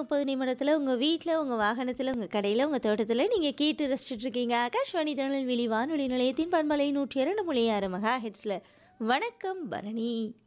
30 உங்க வீட்ல, உங்க வாகனத்துல, உங்க கடையில, உங்க தோட்டத்துல நீங்க கேட்டு ரசிச்சுட்டு இருக்கீங்க. ஆகாஷ்வாணி திருநெல்வேலி வானொலி நிலையத்தின் பண்பலை 102.6 மெகா ஹெர்ட்ஸ்ல. வணக்கம் பரணி.